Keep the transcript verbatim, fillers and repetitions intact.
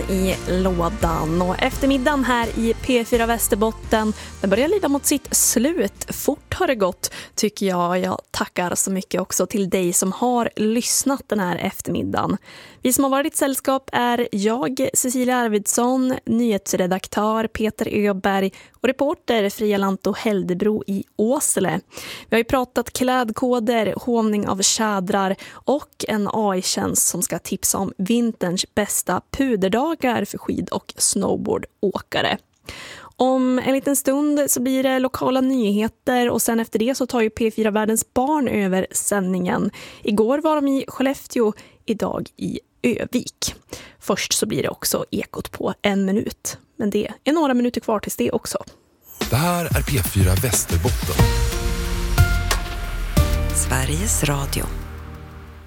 i lådan. Och eftermiddagen här i P fyra Västerbotten, den börjar lida mot sitt slut. Fort har det gått, tycker jag. Jag tackar så mycket också till dig som har lyssnat den här eftermiddagen. Vi som har varit i sällskap är jag, Cecilia Arvidsson, nyhetsredaktör Peter Öberg och reporter Fria Lanto Heldebro i Åsele. Vi har ju pratat klädkoder, håvning av tjädrar och en A I-tjänst som ska tipsa om vinterns bästa puderdagar för skid- och snowboardåkare. Om en liten stund så blir det lokala nyheter och sen efter det så tar ju P fyra Världens barn över sändningen. Igår var de i Skellefteå, idag i Övik. Först så blir det också Ekot på en minut. Men det är några minuter kvar tills det också. Det här är P fyra Västerbotten. Sveriges Radio.